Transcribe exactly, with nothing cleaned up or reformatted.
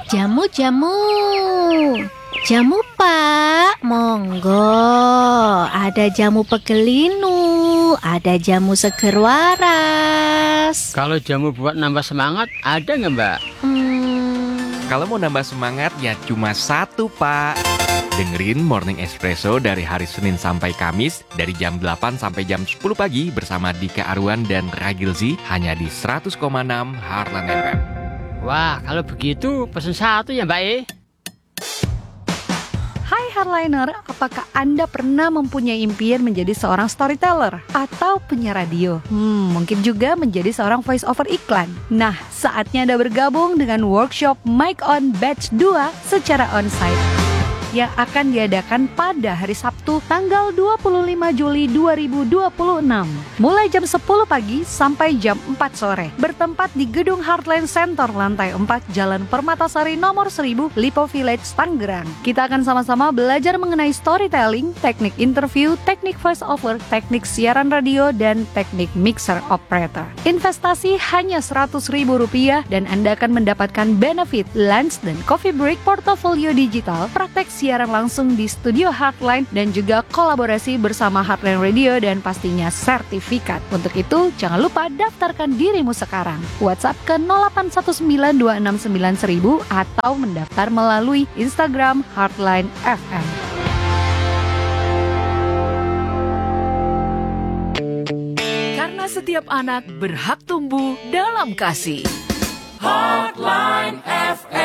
Jamu-jamu. Jamu, Pak. Monggo. Ada jamu pegelinu, ada jamu seger waras. Kalau jamu buat nambah semangat, ada nggak, Mbak? Hmm. Kalau mau nambah semangat ya cuma satu, Pak. Dengerin Morning Espresso dari hari Senin sampai Kamis dari jam delapan sampai jam sepuluh pagi bersama Dika Arwan dan Ragilzi hanya di seratus koma enam Heartland F M. Wah, kalau begitu pesen satu ya, Mbak E. Hai Hardliner, apakah Anda pernah mempunyai impian menjadi seorang storyteller atau penyiar radio? Hmm, mungkin juga menjadi seorang voice over iklan. Nah, saatnya Anda bergabung dengan workshop Mic On Batch dua secara onsite yang akan diadakan pada hari Sabtu tanggal dua puluh lima Juli dua ribu dua puluh enam mulai jam sepuluh pagi sampai jam empat sore, bertempat di Gedung Heartland Center lantai empat Jalan Permatasari nomor seribu, Lipo Village, Tangerang. Kita akan sama-sama belajar mengenai storytelling, teknik interview, teknik voice over, teknik siaran radio, dan teknik mixer operator. Investasi hanya seratus ribu rupiah dan Anda akan mendapatkan benefit lunch dan coffee break, portofolio digital, praktek siaran langsung di studio Heartline, dan juga kolaborasi bersama Heartline Radio dan pastinya sertifikat. Untuk itu, jangan lupa daftarkan dirimu sekarang. WhatsApp ke nol delapan satu sembilan dua enam sembilan seribu atau mendaftar melalui Instagram Heartline F M. Karena setiap anak berhak tumbuh dalam kasih. Heartline F M.